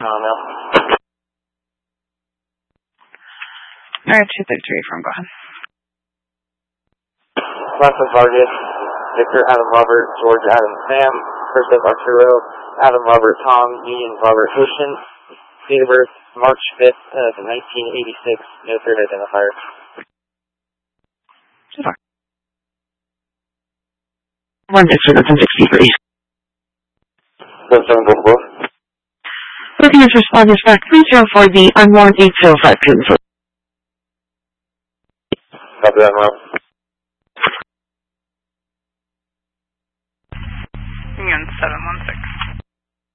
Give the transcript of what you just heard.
now. Alright, 233 from, go ahead. Last Vargas, Victor, Adam, Robert, George, Adam, Sam, Christoph, Arturo, Adam, Robert, Tom, Ian, Robert, Ocean, date of birth, March 5th of 1986, no third identifier. Super. 163. 1744. Looking at responders back, please for the unwarned 805 confirm. Copy that, Rob. Union 716.